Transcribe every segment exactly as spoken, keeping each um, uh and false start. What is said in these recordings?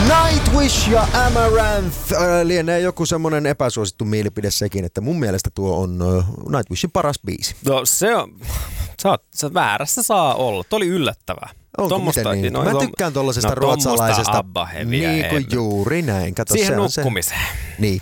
Nightwish ja Amaranth äh, lienee joku semmonen epäsuosittu mielipide sekin, että mun mielestä tuo on äh, Nightwishin paras biisi. No se on, sä oot, sä väärässä saa olla. Tuo oli yllättävää. Onko miten niin? No, mä tykkään tollasesta no, ruotsalaisesta. Niin kuin juuri näin. Kato, siihen se nukkumiseen. Se. Niin.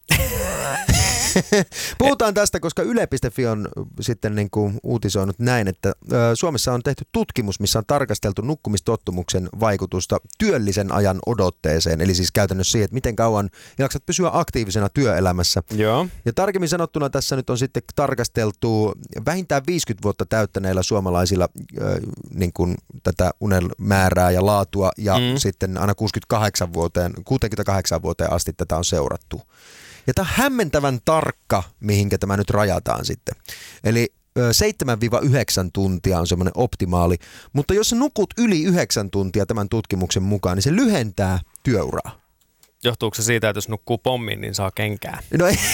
Puhutaan tästä, koska Yle piste fi on sitten niin kuin uutisoinut näin, että Suomessa on tehty tutkimus, missä on tarkasteltu nukkumistottumuksen vaikutusta työllisen ajan odotteeseen. Eli siis käytännössä siihen, että miten kauan jaksat pysyä aktiivisena työelämässä. Joo. Ja tarkemmin sanottuna tässä nyt on sitten tarkasteltu vähintään viisikymmentä vuotta täyttäneillä suomalaisilla niin kuin tätä unen määrää ja laatua. Ja mm. sitten aina kuusikymmentäkahdeksan vuoteen, kuusikymmentäkahdeksan vuoteen asti tätä on seurattu. Ja tämä on hämmentävän tarkka, mihinkä tämä nyt rajataan sitten. Eli seitsemän yhdeksän tuntia on semmoinen optimaali, mutta jos sä nukut yli yhdeksän tuntia tämän tutkimuksen mukaan, niin se lyhentää työuraa. Johtuuko se siitä, että jos nukkuu pommiin, niin saa kenkää? No ei,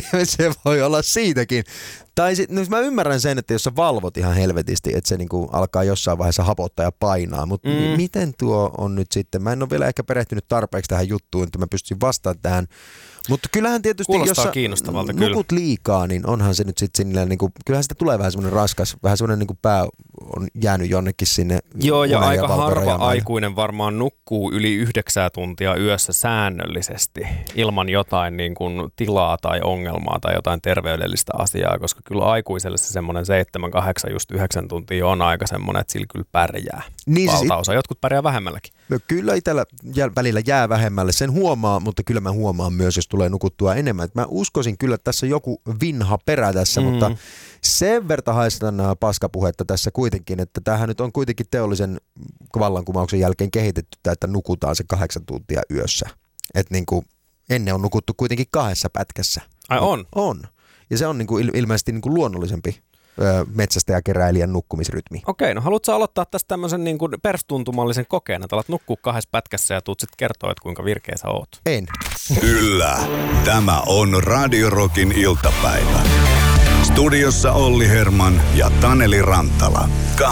se voi olla siitäkin. Tai sit, no mä ymmärrän sen, että jos sä valvot ihan helvetisti, että se niinku alkaa jossain vaiheessa hapottaa ja painaa, mutta mm. m- miten tuo on nyt sitten? Mä en ole vielä ehkä perehtynyt tarpeeksi tähän juttuun, että mä pystyisin vastaamaan tähän. Mutta kyllähän tietysti, kuulostaa jos kiinnostavalta, nukut kyllä. liikaa, niin onhan se nyt sitten sinne, niinku, kyllähän sitä tulee vähän semmoinen raskas, vähän semmoinen niinku pää on jäänyt jonnekin sinne. Joo, ja aika harva aikuinen varmaan nukkuu yli yhdeksää tuntia yössä säännöllisesti ilman jotain niin kuin tilaa tai ongelmaa tai jotain terveydellistä asiaa, koska kyllä aikuiselle se semmoinen seitsemän, kahdeksan, just yhdeksän tuntia on aika semmoinen, että sillä kyllä pärjää. Niin valtaosa, jotkut pärjää vähemmälläkin. No kyllä itsellä jää, välillä jää vähemmälle, sen huomaa, mutta kyllä mä huomaan myös, jos tulee nukuttua enemmän. Et mä uskoisin kyllä, että tässä on joku vinha perä tässä, mm. mutta sen verta haistan paskapuhetta tässä kuitenkin, että tämähän nyt on kuitenkin teollisen vallankumouksen jälkeen kehitetty, että nukutaan se kahdeksan tuntia yössä. Että niin kuin ennen on nukuttu kuitenkin kahdessa pätkässä. Ai on? On. Ja se on niin kuin ilmeisesti niin kuin luonnollisempi metsästäjäkeräilijän nukkumisrytmi. Okei, no haluatko aloittaa tästä tämmöisen niin kuin perstuntumallisen kokeen, että alat nukkua kahdessa pätkässä ja tuut sitten kertoa, että kuinka virkeä sä oot? En. Kyllä, tämä on Radio Rockin iltapäivä. Studiossa Olli Herman ja Taneli Rantala.